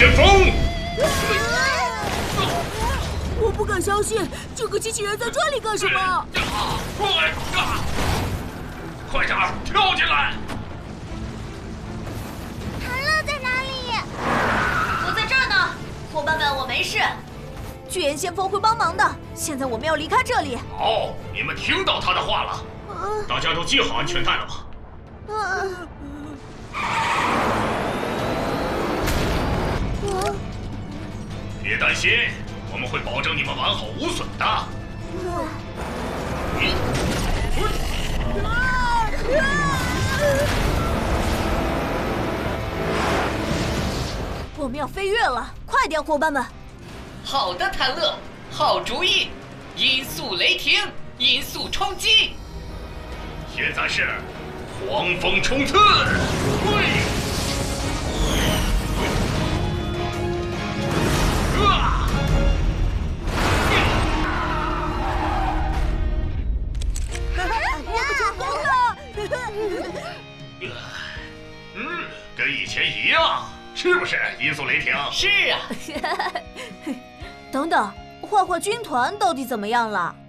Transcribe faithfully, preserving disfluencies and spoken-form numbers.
先锋！ 我不敢相信，这个机器人在这里干什么？ 快点儿跳进来！ 谭乐在哪里？ 我在这儿呢，伙伴们，我没事。巨岩先锋会帮忙的。现在我们要离开这里。 好，你们听到他的话了。大家都系好安全带了吗？ 嗯。 别担心，我们会保证你们完好无损的。嗯。 我们要飞跃了，快点，伙伴们！ 好的，谭乐，好主意！音速雷霆，音速冲击！ 现在是狂风冲刺！嘿！啊！ 我们成功了！ 嗯，跟以前一样，是不是？音速雷霆？ 是啊。 等等，坏坏军团到底怎么样了？